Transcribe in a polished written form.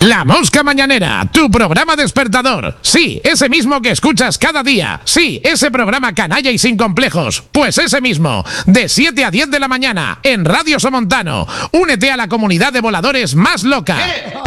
La Mosca Mañanera, tu programa despertador. Sí, ese mismo que escuchas cada día. Sí, ese programa canalla y sin complejos. Pues ese mismo, de 7 a 10 de la mañana, en Radio Somontano. Únete a la comunidad de voladores más loca.